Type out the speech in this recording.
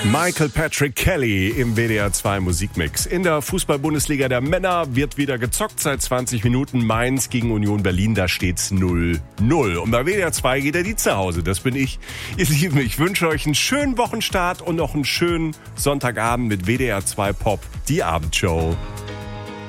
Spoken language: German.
Michael Patrick Kelly im WDR 2 Musikmix. In der Fußball-Bundesliga der Männer wird wieder gezockt seit 20 Minuten. Mainz gegen Union Berlin, da steht's 0-0. Und bei WDR 2 geht die zu Hause. Das bin ich. Ihr Lieben, ich wünsche euch einen schönen Wochenstart und noch einen schönen Sonntagabend mit WDR 2 Pop, die Abendshow.